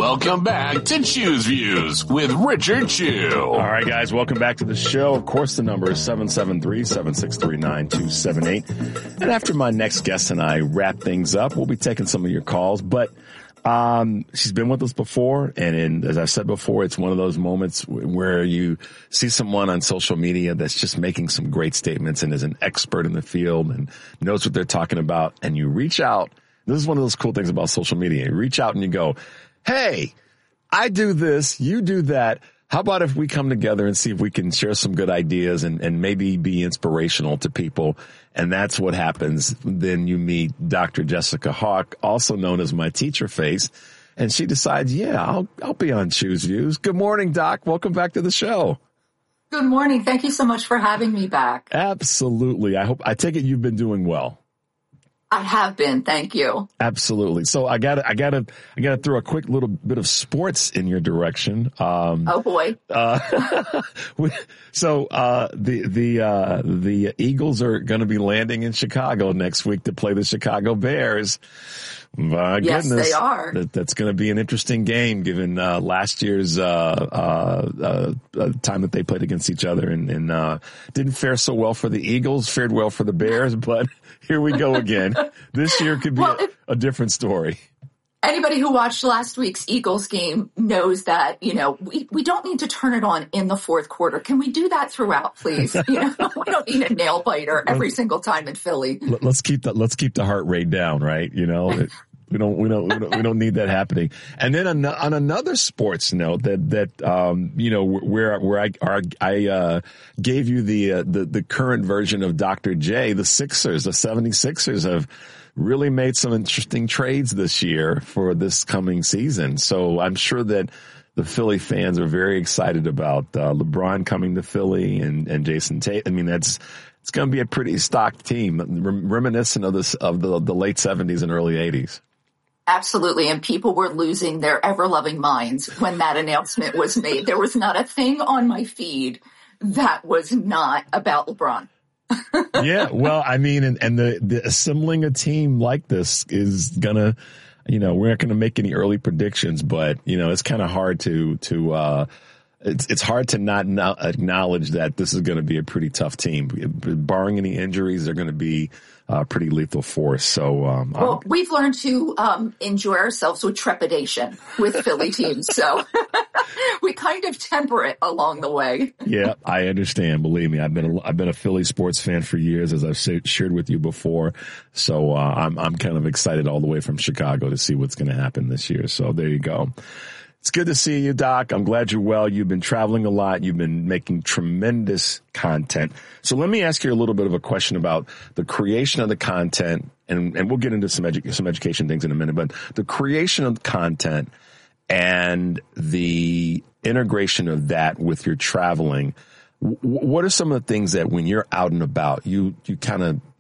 Welcome back to Choose Views with Richard Chew. All right, guys, welcome back to the show. Of course, the number is 773-763-9278. And after my next guest and I wrap things up, we'll be taking some of your calls. But she's been with us before, and as I said before, it's one of those moments where you see someone on social media that's just making some great statements and is an expert in the field and knows what they're talking about, and you reach out. This is one of those cool things about social media. You reach out and you go, hey, I do this, you do that. How about if we come together and see if we can share some good ideas and maybe be inspirational to people? And that's what happens. Then you meet Dr. Jessica Hawk, also known as my teacher face. And she decides, yeah, I'll be on Choose Views. Good morning, Doc. Welcome back to the show. Good morning. Thank you so much for having me back. Absolutely. I take it you've been doing well. I have been. Thank you. Absolutely. So I gotta throw a quick little bit of sports in your direction. Oh boy. The Eagles are going to be landing in Chicago next week to play the Chicago Bears. My yes, goodness. They are. That's going to be an interesting game given, last year's, time that they played against each other and didn't fare so well for the Eagles, fared well for the Bears, but here we go again. This year could be a different story. Anybody who watched last week's Eagles game knows that, we don't need to turn it on in the fourth quarter. Can we do that throughout, please? We don't need a nail biter every single time in Philly. Let's keep the heart rate down, right? We don't need that happening. And then on another sports note where I gave you the current version of Dr. J, the 76ers have really made some interesting trades this year for this coming season. So I'm sure that the Philly fans are very excited about LeBron coming to Philly and Jason Tate. I mean, it's going to be a pretty stocked team, reminiscent of the late 70s and early 80s. Absolutely. And people were losing their ever-loving minds when that announcement was made. There was not a thing on my feed that was not about LeBron. Yeah, well, I mean, and the assembling a team like this is gonna, we're not gonna make any early predictions, but it's kind of hard it's hard to not acknowledge that this is going to be a pretty tough team. Barring any injuries, they're going to be a pretty lethal force. So, we've learned to enjoy ourselves with trepidation with Philly teams. So we kind of temper it along the way. Yeah, I understand. Believe me, I've been a Philly sports fan for years, as I've shared with you before. So I'm kind of excited all the way from Chicago to see what's going to happen this year. So there you go. It's good to see you, Doc. I'm glad you're well. You've been traveling a lot. You've been making tremendous content. So let me ask you a little bit of a question about the creation of the content, and we'll get into some education things in a minute, but the creation of the content and the integration of that with your traveling. What are some of the things that when you're out and about, you kind of